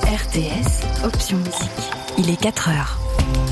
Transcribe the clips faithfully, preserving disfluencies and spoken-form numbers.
R T S, option musique. Il est quatre heures.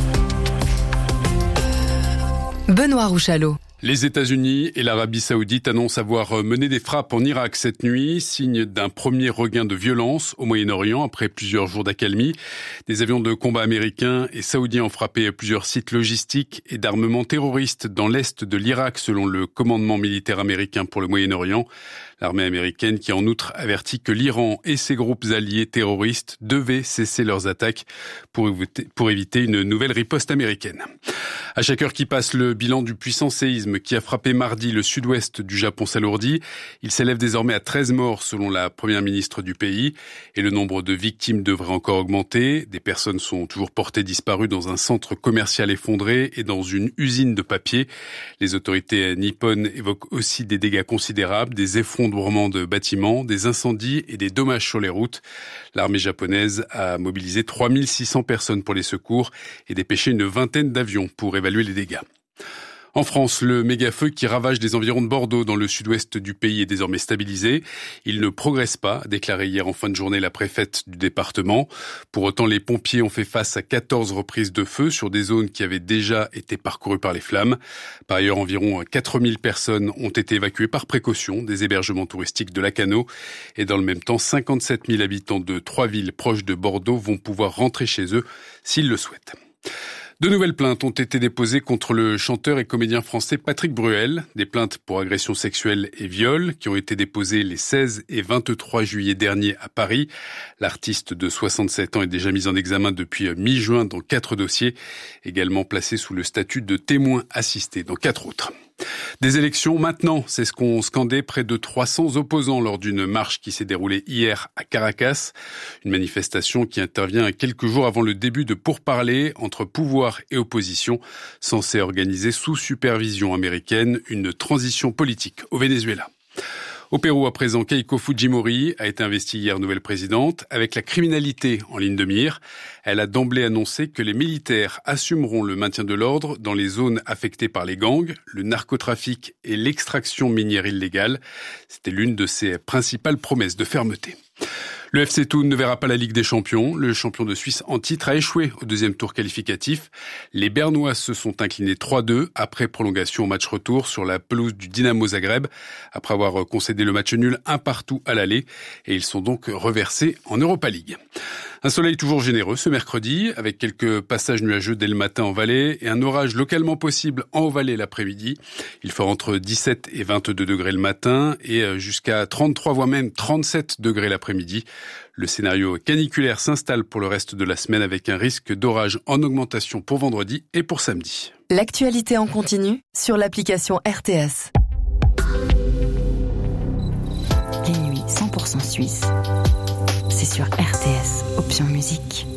Benoît Rouchalot. Les États-Unis et l'Arabie Saoudite annoncent avoir mené des frappes en Irak cette nuit, signe d'un premier regain de violence au Moyen-Orient après plusieurs jours d'accalmie. Des avions de combat américains et saoudiens ont frappé plusieurs sites logistiques et d'armement terroristes dans l'est de l'Irak, selon le commandement militaire américain pour le Moyen-Orient. L'armée américaine qui en outre avertit que l'Iran et ses groupes alliés terroristes devaient cesser leurs attaques pour éviter, pour éviter une nouvelle riposte américaine. À chaque heure qui passe, le bilan du puissant séisme qui a frappé mardi le sud-ouest du Japon s'alourdit. Il s'élève désormais à treize morts selon la première ministre du pays et le nombre de victimes devrait encore augmenter. Des personnes sont toujours portées disparues dans un centre commercial effondré et dans une usine de papier. Les autorités nippones évoquent aussi des dégâts considérables, des effondrements de bâtiments, des incendies et des dommages sur les routes. L'armée japonaise a mobilisé trois mille six cents personnes pour les secours et dépêché une vingtaine d'avions pour évaluer les dégâts. En France, le méga-feu qui ravage des environs de Bordeaux dans le sud-ouest du pays est désormais stabilisé. Il ne progresse pas, a déclaré hier en fin de journée la préfète du département. Pour autant, les pompiers ont fait face à quatorze reprises de feu sur des zones qui avaient déjà été parcourues par les flammes. Par ailleurs, environ quatre mille personnes ont été évacuées par précaution des hébergements touristiques de Lacanau. Et dans le même temps, cinquante-sept mille habitants de trois villes proches de Bordeaux vont pouvoir rentrer chez eux s'ils le souhaitent. De nouvelles plaintes ont été déposées contre le chanteur et comédien français Patrick Bruel. Des plaintes pour agression sexuelle et viol qui ont été déposées les seize et vingt-trois juillet dernier à Paris. L'artiste de soixante-sept ans est déjà mis en examen depuis mi-juin dans quatre dossiers, également placé sous le statut de témoin assisté dans quatre autres. Des élections maintenant, c'est ce qu'ont scandé près de trois cents opposants lors d'une marche qui s'est déroulée hier à Caracas. Une manifestation qui intervient quelques jours avant le début de pourparlers entre pouvoir et opposition, censée organiser sous supervision américaine une transition politique au Venezuela. Au Pérou, à présent, Keiko Fujimori a été investie hier nouvelle présidente avec la criminalité en ligne de mire. Elle a d'emblée annoncé que les militaires assumeront le maintien de l'ordre dans les zones affectées par les gangs, le narcotrafic et l'extraction minière illégale. C'était l'une de ses principales promesses de fermeté. Le F C Thun ne verra pas la Ligue des Champions. Le champion de Suisse en titre a échoué au deuxième tour qualificatif. Les Bernois se sont inclinés trois deux après prolongation au match retour sur la pelouse du Dynamo Zagreb, après avoir concédé le match nul un partout à l'aller. Et ils sont donc reversés en Europa League. Un soleil toujours généreux ce mercredi, avec quelques passages nuageux dès le matin en vallée et un orage localement possible en haut-vallée l'après-midi. Il fera entre dix-sept et vingt-deux degrés le matin et jusqu'à trente-trois voire même trente-sept degrés l'après-midi. Le scénario caniculaire s'installe pour le reste de la semaine avec un risque d'orage en augmentation pour vendredi et pour samedi. L'actualité en continu sur l'application R T S. Les nuits cent pour cent suisses. C'est sur R T S, option musique.